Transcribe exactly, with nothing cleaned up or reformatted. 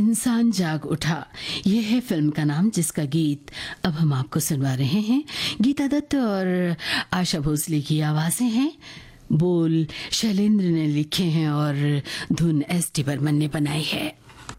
इंसान जाग उठा, ये है फिल्म का नाम, जिसका गीत अब हम आपको सुनवा रहे हैं। गीता दत्त और आशा भोसले की आवाज़ें हैं, बोल शैलेंद्र ने लिखे हैं और धुन एस टी बर्मन ने बनाई है।